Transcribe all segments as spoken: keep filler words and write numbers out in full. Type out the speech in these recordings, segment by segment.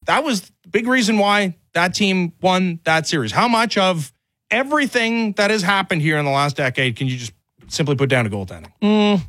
that was the big reason why that team won that series. How much of everything that has happened here in the last decade can you just simply put down to goaltending? Mm,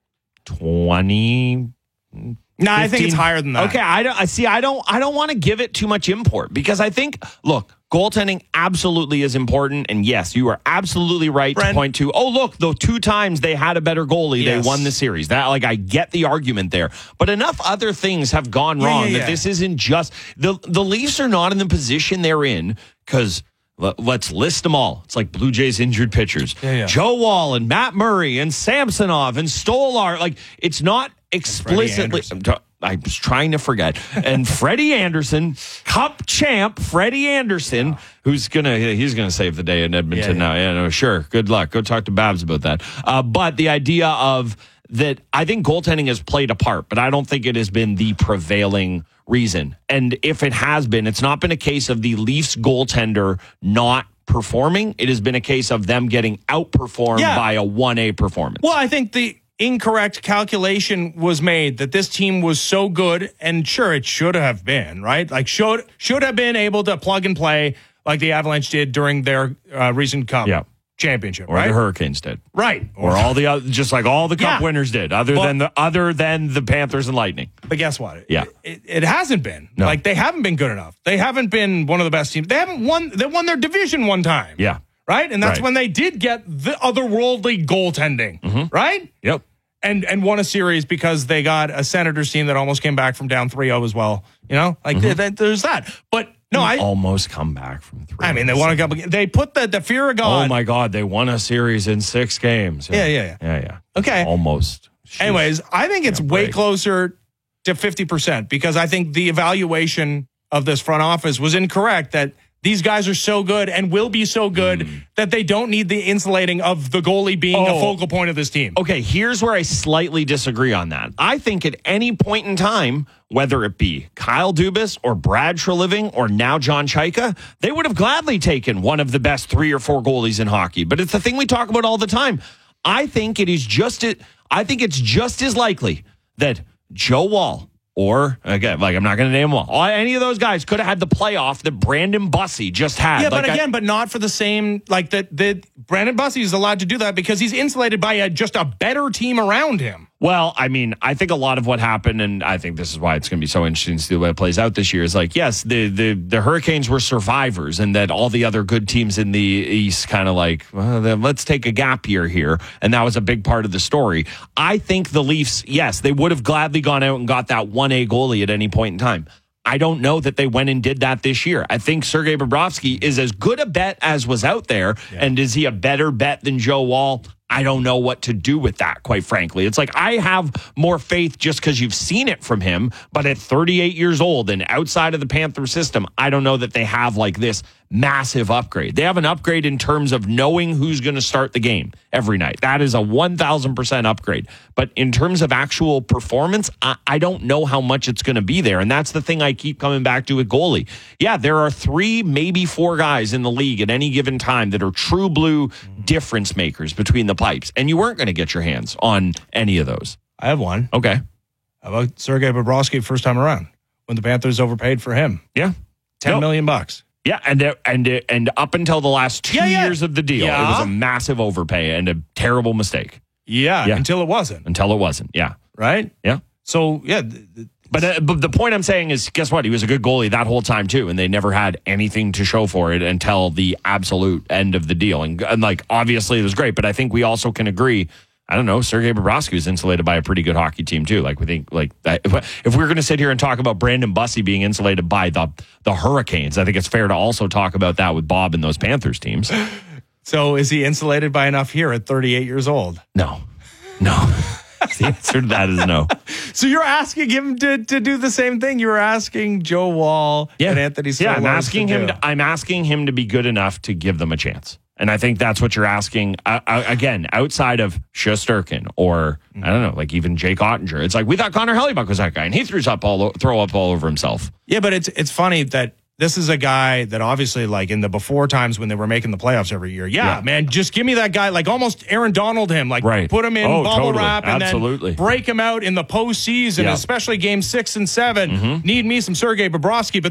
twenty. No, I think it's higher than that. Okay, I don't. I see. I don't. I don't want to give it too much import because I think. Look, goaltending absolutely is important, and yes, you are absolutely right Brent, to point to. Oh, look, the two times they had a better goalie, yes. They won the series. That, like, I get the argument there, but enough other things have gone yeah, wrong yeah, yeah. that this isn't just the the Leafs are not in the position they're in because. Let's list them all. It's like Blue Jays injured pitchers. Yeah, yeah. Joe Wall and Matt Murray and Samsonov and Stolar. Like, it's not explicitly. I was trying to forget. And Freddie Anderson, Cup champ Freddie Anderson, yeah. who's gonna he's gonna save the day in Edmonton yeah, yeah. now. Yeah, no, sure. Good luck. Go talk to Babs about that. Uh, but the idea of that, I think goaltending has played a part, but I don't think it has been the prevailing reason. And if it has been, it's not been a case of the Leafs goaltender not performing. It has been a case of them getting outperformed yeah. by a one A performance. Well, I think the incorrect calculation was made that this team was so good, and sure, it should have been, right? Like, should should have been able to plug and play like the Avalanche did during their uh, recent Cup yeah. championship, or right? the Hurricanes did, right? Or all the other, just like all the Cup yeah. winners did, other well, than the other than the Panthers and Lightning. But guess what? Yeah, it, it hasn't been. No. Like, they haven't been good enough. They haven't been one of the best teams. They haven't won. They won their division one time. Yeah, right. And that's right. when they did get the otherworldly goaltending. Mm-hmm. Right. Yep. And and won a series because they got a Senators team that almost came back from down three oh as well. You know, like mm-hmm. th- th- there's that. But no, I almost come back from three. I mean, they won a couple. They put the, the fear of God. Oh my God, they won a series in six games. Yeah, yeah, yeah. Yeah, yeah. Okay. Almost. Anyways, I think it's way break. closer to fifty percent because I think the evaluation of this front office was incorrect, that these guys are so good and will be so good mm. that they don't need the insulating of the goalie being oh. a focal point of this team. Okay, here's where I slightly disagree on that. I think at any point in time, whether it be Kyle Dubas or Brad Treliving or now John Chaika, they would have gladly taken one of the best three or four goalies in hockey. But it's the thing we talk about all the time. I think it is just it. I think it's just as likely that Joe Wall, or, again, like, I'm not going to name them all. Any of those guys could have had the playoff that Brandon Bussey just had. Yeah, like but again, I, but not for the same, like, that the Brandon Bussey is allowed to do that because he's insulated by a, just a better team around him. Well, I mean, I think a lot of what happened, and I think this is why it's going to be so interesting to see the way it plays out this year, is like, yes, the the, the Hurricanes were survivors, and that all the other good teams in the East kind of like, well, then let's take a gap year here, and that was a big part of the story. I think the Leafs, yes, they would have gladly gone out and got that one A goalie at any point in time. I don't know that they went and did that this year. I think Sergei Bobrovsky is as good a bet as was out there, yeah. and is he a better bet than Joe Wall? I don't know what to do with that, quite frankly. It's like, I have more faith just because you've seen it from him, but at thirty-eight years old and outside of the Panther system, I don't know that they have like this massive upgrade. They have an upgrade in terms of knowing who's going to start the game every night. That is a one thousand percent upgrade. But in terms of actual performance, I, I don't know how much it's going to be there. And that's the thing I keep coming back to with goalie. Yeah, there are three, maybe four guys in the league at any given time that are true blue difference makers between the pipes. And you weren't going to get your hands on any of those. I have one. Okay. How about Sergei Bobrovsky first time around when the Panthers overpaid for him? Yeah. ten nope. million bucks. Yeah, and and and up until the last two yeah, yeah. years of the deal, yeah. it was a massive overpay and a terrible mistake. Yeah, yeah, until it wasn't. Until it wasn't, yeah. Right? Yeah. So, yeah. Th- th- but, uh, but the point I'm saying is, guess what? He was a good goalie that whole time, too, and they never had anything to show for it until the absolute end of the deal. And, and like, obviously, it was great, but I think we also can agree, I don't know, Sergei Bobrovsky was insulated by a pretty good hockey team, too. Like, we think, like, that, if we're going to sit here and talk about Brandon Bussey being insulated by the, the Hurricanes, I think it's fair to also talk about that with Bob and those Panthers teams. So, is he insulated by enough here at thirty-eight years old? No. No. The answer to that is no. So you're asking him to, to do the same thing you were asking Joe Wall yeah. and Anthony Stolarz. Yeah, I'm asking to him. do. To, I'm asking him to be good enough to give them a chance, and I think that's what you're asking. Uh, uh, again, outside of Shesterkin or mm-hmm. I don't know, like even Jake Ottinger, it's like we thought Connor Hellebuyck was that guy, and he threw up all throw up all over himself. Yeah, but it's it's funny that this is a guy that obviously, like in the before times when they were making the playoffs every year, yeah, yeah. man, just give me that guy, like almost Aaron Donald him, like right. put him in oh, bubble totally. wrap and Absolutely. then break him out in the postseason, yeah. especially game six and seven. Mm-hmm. Need me some Sergei Bobrovsky, but